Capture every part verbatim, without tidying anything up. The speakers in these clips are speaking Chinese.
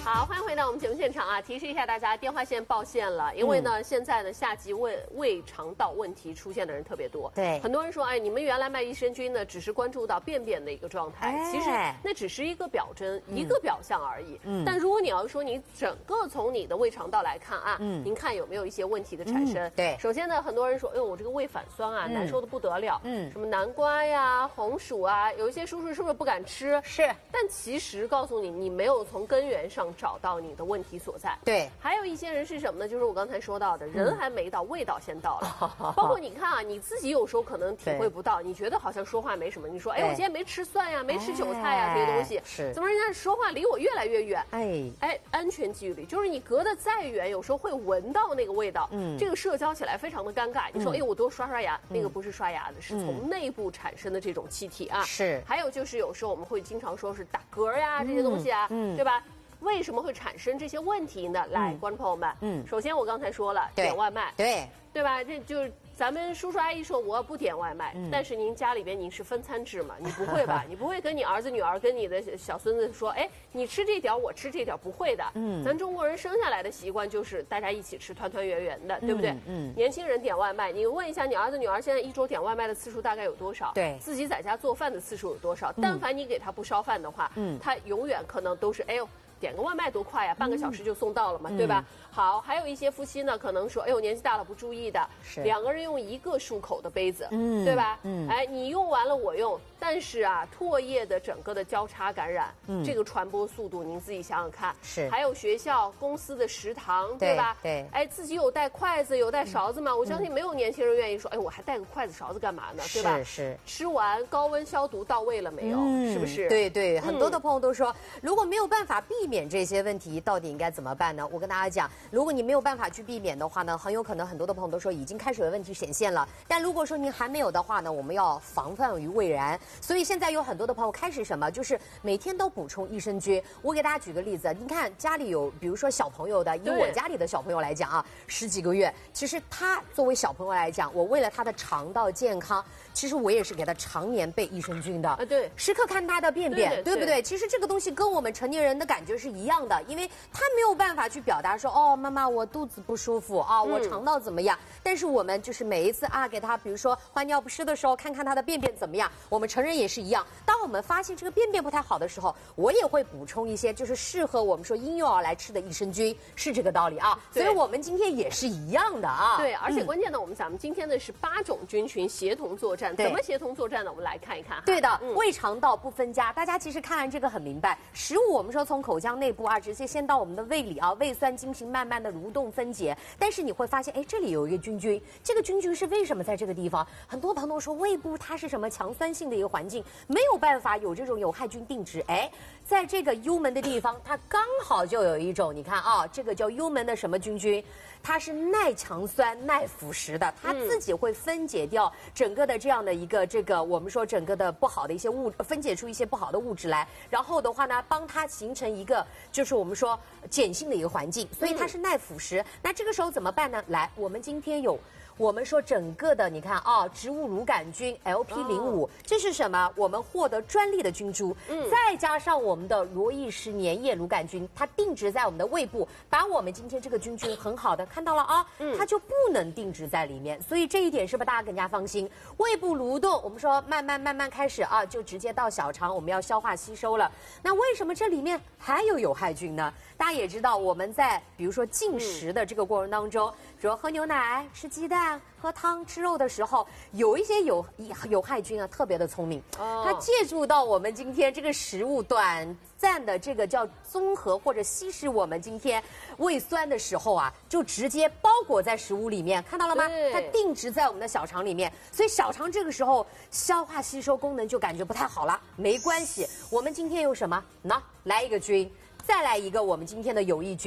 好，欢迎回到我们节目现场啊！提示一下大家，电话线报线了，因为呢，嗯、现在呢，夏季胃胃肠道问题出现的人特别多。 对， 很多人说，哎，你们原来卖益生菌呢，只是关注到便便的一个状态，哎、其实那只是一个表征，嗯、一个表象而已。嗯，但如果你要说你整个从你的胃肠道来看啊，嗯，您看有没有一些问题的产生？嗯、 对， 首先呢，很多人说，哎呦，我这个胃反酸啊，嗯、难受的不得了。嗯，什么南瓜呀、红薯啊，有一些叔叔是不是不敢吃？ 是， 但其实告诉你，你没有从根源上找到你的问题所在。 对， 还有一些人是什么呢？就是我刚才说到的，人还没到，味道先到了。嗯、包括你看啊，你自己有时候可能体会不到，你觉得好像说话没什么，你说，哎，我今天没吃蒜呀，没吃韭菜呀，这些东西， 是， 怎么人家说话离我越来越远？ 哎哎，安全距离就是你隔得再远，有时候会闻到那个味道。嗯，这个社交起来非常的尴尬。你说，哎，我多刷刷牙，那个不是刷牙的，是从内部产生的这种气体啊。 是。 还有就是有时候我们会经常说是打嗝呀，这些东西啊，嗯，对吧？为什么会产生这些问题呢？来，观众朋友们，嗯，首先我刚才说了，点外卖， 对， 对吧？这就是咱们叔叔阿姨说我不点外卖，嗯、但是您家里边您是分餐制嘛？你不会吧？你不会跟你儿子女儿跟你的小孙子说，哎，你吃这点我吃这点，不会的。嗯，咱中国人生下来的习惯就是大家一起吃，团团圆圆的，对不对？嗯。嗯年轻人点外卖，你问一下你儿子女儿现在一周点外卖的次数大概有多少？对，自己在家做饭的次数有多少？嗯、但凡你给他不烧饭的话，嗯，他永远可能都是哎呦。点个外卖多快呀，半个小时就送到了嘛，嗯、对吧？好，还有一些夫妻呢，可能说，哎呦，年纪大了不注意的，两个人用一个漱口的杯子，嗯，对吧？嗯，哎，你用完了我用，但是啊，唾液的整个的交叉感染，嗯，这个传播速度您自己想想看，是。还有学校、公司的食堂，对吧？对。哎，自己有带筷子、有带勺子吗？我相信没有年轻人愿意说，哎，我还带个筷子、勺子干嘛呢？对吧？是是。吃完高温消毒到位了没有？嗯、是不是？ 对对，很多的朋友都说，如果没有办法避免这些问题，到底应该怎么办呢？我跟大家讲，如果你没有办法去避免的话呢，很有可能很多的朋友都说已经开始有问题显现了。但如果说您还没有的话呢，我们要防范于未然。所以现在有很多的朋友开始什么，就是每天都补充益生菌。我给大家举个例子，你看家里有，比如说小朋友的，以我家里的小朋友来讲啊，十几个月，其实他作为小朋友来讲，我为了他的肠道健康，其实我也是给他常年备益生菌的。啊，对，时刻看他的便便， 对, 对, 对不对？其实这个东西跟我们成年人的感觉是一样的，因为他没有办法去表达说，哦，妈妈我肚子不舒服啊，我肠道怎么样？嗯、但是我们就是每一次啊，给他比如说换尿不湿的时候，看看他的便便怎么样。我们成人也是一样，当我们发现这个便便不太好的时候，我也会补充一些就是适合我们说婴幼儿来吃的益生菌，是这个道理啊。所以我们今天也是一样的啊。 对，而且关键呢，嗯、我们咱们今天的是八种菌群协同作战，怎么协同作战呢？我们来看一看。 对的，嗯、胃肠道不分家，大家其实看完这个很明白。食物我们说从口腔内部啊，直接先到我们的胃里啊，胃酸进行慢慢的蠕动分解。但是你会发现，哎，这里有一个菌菌，这个菌菌是为什么在这个地方？很多朋友说胃部它是什么强酸性的一个环境，没有办法有这种有害菌定植。哎，在这个幽门的地方，它刚好就有一种，你看啊，这个叫幽门的什么菌菌？它是耐强酸、耐腐蚀的，它自己会分解掉整个的这样的一个这个我们说整个的不好的一些物，分解出一些不好的物质来，然后的话呢，帮它形成一个就是我们说碱性的一个环境，所以它是耐腐蚀。那这个时候怎么办呢？来，我们今天有。我们说整个的，你看啊，植物乳杆菌 L P 零五、哦，这是什么？我们获得专利的菌株，嗯，再加上我们的罗意氏粘液乳杆菌，它定植在我们的胃部，把我们今天这个菌群很好的看到了啊，嗯，它就不能定植在里面，所以这一点是不是大家更加放心？胃部蠕动，我们说慢慢慢慢开始啊，就直接到小肠，我们要消化吸收了。那为什么这里面还有有害菌呢？大家也知道，我们在比如说进食的这个过程当中，比如喝牛奶、吃鸡蛋、喝汤、吃肉的时候，有一些有有害菌啊，特别的聪明，哦、它借助到我们今天这个食物短暂的这个叫综合或者吸食我们今天胃酸的时候啊，就直接包裹在食物里面，看到了吗？它定植在我们的小肠里面，所以小肠这个时候消化吸收功能就感觉不太好了。没关系，我们今天有什么？那来一个菌。再来一个我们今天的有益菌，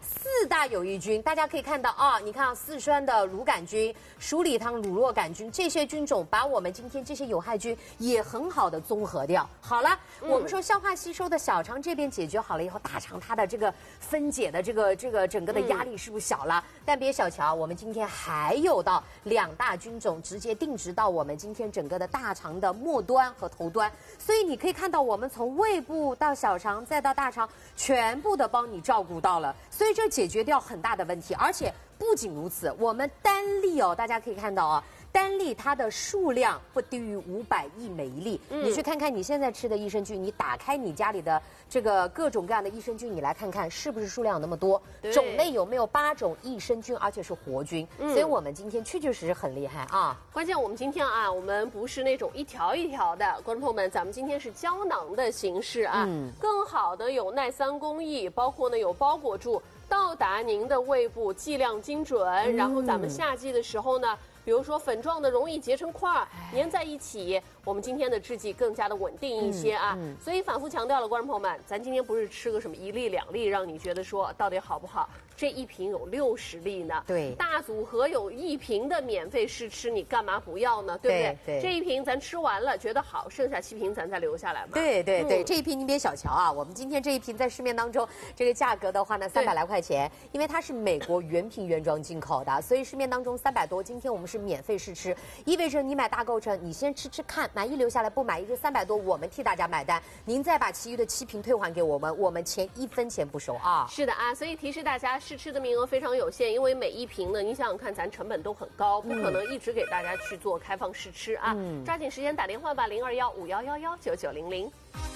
四大有益菌，大家可以看到啊，你看啊，四川的乳杆菌、鼠李汤乳酪杆菌这些菌种，把我们今天这些有害菌也很好的综合掉。好了，嗯、我们说消化吸收的小肠这边解决好了以后，大肠它的这个分解的这个这个整个的压力是不是小了？嗯、但别小瞧，我们今天还有到两大菌种直接定植到我们今天整个的大肠的末端和头端，所以你可以看到我们从胃部到小肠再到大肠，全部的帮你照顾到了，所以这解决掉很大的问题。而且不仅如此，我们单粒哦，大家可以看到啊。单粒它的数量不低于五百亿每一粒，嗯、你去看看你现在吃的益生菌，你打开你家里的这个各种各样的益生菌，你来看看是不是数量有那么多，种类有没有八种益生菌，而且是活菌，嗯、所以我们今天确确实实很厉害啊。 关键我们今天啊，我们不是那种一条一条的，观众朋友们，咱们今天是胶囊的形式啊，嗯、更好的有耐三公益，包括呢有包裹住，到达您的胃部，剂量精准，嗯、然后咱们夏季的时候呢。比如说粉状的容易结成块儿，粘在一起。我们今天的制剂更加的稳定一些啊，嗯嗯、所以反复强调了，观众朋友们，咱今天不是吃个什么一粒两粒，让你觉得说到底好不好？这一瓶有六十粒呢， 对， 大组合有一瓶的免费试吃，你干嘛不要呢？对不对？ 对对这一瓶咱吃完了觉得好，剩下七瓶咱再留下来嘛。 对对对，嗯、这一瓶你别小瞧啊，我们今天这一瓶在市面当中这个价格的话呢，三百来块钱，因为它是美国原瓶原装进口的，所以市面当中三百多，今天我们是免费试吃，意味着你买大购成，你先吃吃看，满意留下来，不满意这三百多我们替大家买单，您再把其余的七瓶退还给我们，我们钱一分钱不收啊。 是的啊，所以提示大家试吃的名额非常有限，因为每一瓶呢，你想想看，咱成本都很高，不可能一直给大家去做开放试吃啊。嗯、抓紧时间打电话吧，零二幺五幺幺幺九九零零。